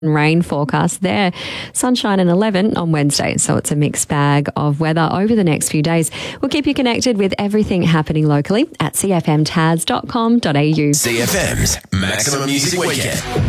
rain forecast there. Sunshine and 11 on Wednesday, so it's a mixed bag of weather over the next few days. We'll keep you connected with everything happening locally at cfmtas.com.au. CFM's Maximum Music Weekend.